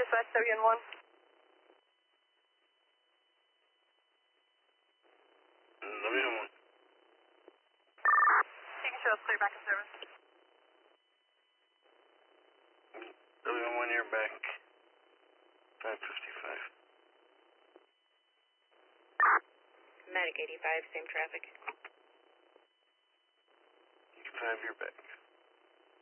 Southwest, WN1. WN1. Taking show us clear back in service. WN1, you're back. 555. Medic 85, same traffic. 85, you're back.